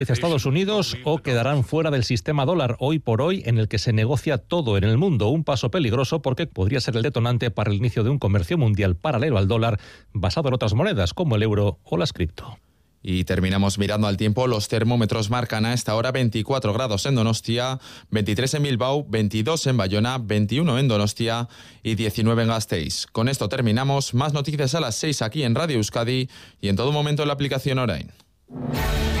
Estados Unidos o quedarán fuera del sistema dólar hoy por hoy en el que se negocia todo en el mundo. Un paso peligroso porque podría ser el detonante para el inicio de un comercio mundial paralelo al dólar basado en otras monedas como el euro o las cripto. Y terminamos mirando al tiempo. Los termómetros marcan a esta hora 24 grados en Donostia, 23 en Bilbao, 22 en Bayona, 21 en Donostia y 19 en Gasteiz. Con esto terminamos. Más noticias a las 6 aquí en Radio Euskadi y en todo momento en la aplicación Orain.